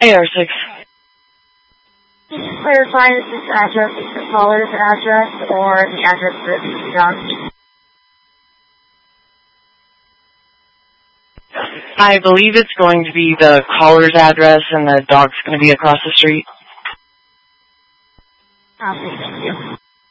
AR6. Just clarify, is this address the caller's address or the address that the dog? I believe it's going to be the caller's address and the dog's going to be across the street. Okay, thank you.